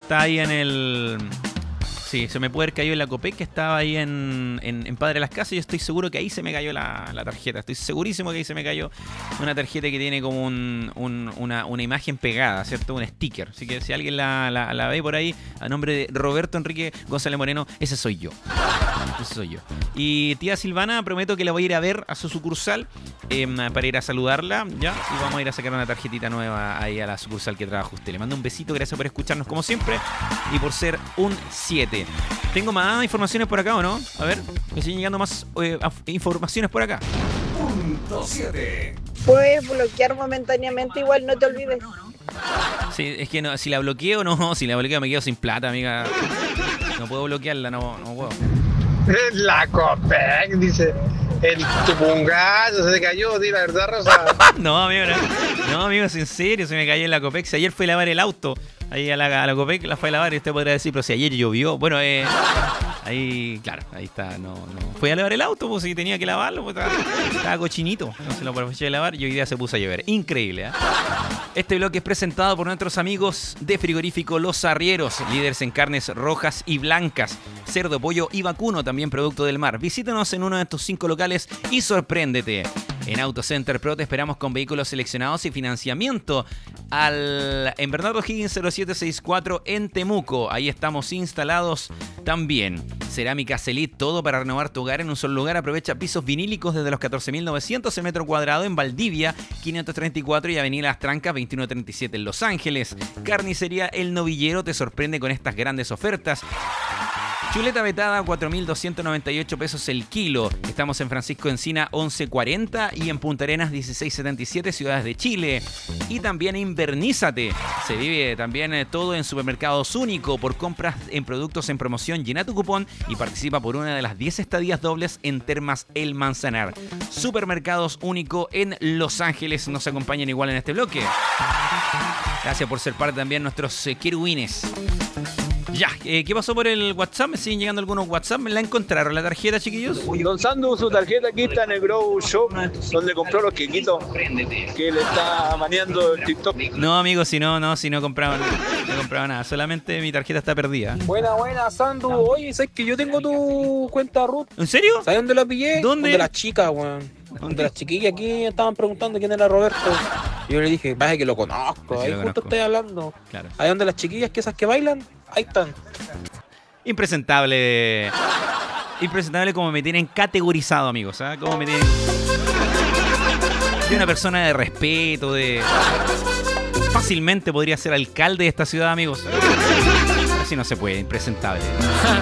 está ahí en el... Sí, se me puede haber caído en la Copec, que estaba ahí en Padre Las Casas. Yo estoy seguro que ahí se me cayó la tarjeta. Estoy segurísimo que ahí se me cayó una tarjeta que tiene como una imagen pegada, ¿cierto? Un sticker. Así que si alguien la ve por ahí, a nombre de Roberto Enrique González Moreno, ese soy yo. Ese soy yo. Y tía Silvana, prometo que la voy a ir a ver a su sucursal para ir a saludarla, ¿ya? Y vamos a ir a sacar una tarjetita nueva ahí a la sucursal que trabaja usted. Le mando un besito, gracias por escucharnos como siempre y por ser un 7. ¿Tengo más informaciones por acá o no? A ver, me siguen llegando más informaciones por acá. Punto 7. Puedes bloquear momentáneamente, igual no te olvides. Sí, es que no, si la bloqueo no, si la bloqueo me quedo sin plata, amiga. No puedo bloquearla, no puedo. La Copec, dice. El tupungazo se cayó, di la verdad, Rosa. No, amigo, no, amigo, es en serio, se me cayó en la Copec. Si ayer fui a lavar el auto, ahí a la Copec la fue a lavar y usted podrá decir, pero si ayer llovió. Bueno, ahí, claro, ahí está, no. Fui a lavar el auto, pues si tenía que lavarlo, pues estaba cochinito. No se lo aproveché de lavar y hoy día se puso a llover. Increíble, ¿eh? Este bloque es presentado por nuestros amigos de Frigorífico Los Arrieros, líderes en carnes rojas y blancas, cerdo, pollo y vacuno, también producto del mar. Visítanos en uno de estos 5 locales y sorpréndete. En Autocenter Pro te esperamos con vehículos seleccionados y financiamiento en Bernardo Higgins 0764 en Temuco. Ahí estamos instalados también. Cerámica Celit, todo para renovar tu hogar en un solo lugar. Aprovecha pisos vinílicos desde los 14.900 el metro cuadrado en Valdivia 534 y Avenida Las Trancas 2137 en Los Ángeles. Carnicería El Novillero te sorprende con estas grandes ofertas. Chuleta vetada, 4.298 pesos el kilo. Estamos en Francisco Encina, 1140 y en Punta Arenas, 1677, ciudades de Chile. Y también Invernízate. Se vive también todo en Supermercados Único. Por compras en productos en promoción, llena tu cupón y participa por una de las 10 estadías dobles en Termas El Manzanar. Supermercados Único en Los Ángeles. Nos acompañan igual en este bloque. Gracias por ser parte también de nuestros querubines. Ya, ¿qué pasó por el WhatsApp? Me siguen llegando algunos WhatsApp. ¿Me la encontraron la tarjeta, chiquillos? Don Sandu, su tarjeta aquí está en el Grow Shop, donde compró los quequitos que le está maneando el TikTok. No, amigo, si no compraba nada. Solamente mi tarjeta está perdida. Buena, Sandu. Oye, ¿sabes que yo tengo tu cuenta Ruth? ¿En serio? ¿Sabes dónde la pillé? ¿Dónde? De las chicas, weón. De las chiquillas aquí estaban preguntando quién era Roberto. Y yo le dije, vaya que lo conozco. Ahí justo estoy hablando. Claro. Ahí donde las chiquillas, que esas que bailan, ahí están. Impresentable como me tienen categorizado, amigos. ¿Sabes? Como me tienen... Soy una persona de respeto, Fácilmente podría ser alcalde de esta ciudad, amigos. Así no se puede, impresentable.